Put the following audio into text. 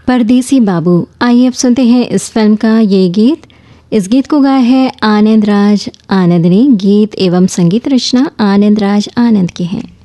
परदेसी बाबू। आइए अब सुनते हैं इस फिल्म का ये गीत। इस गीत को गाया है आनंद राज आनंद ने। गीत एवं संगीत रचना आनंद राज आनंद की है।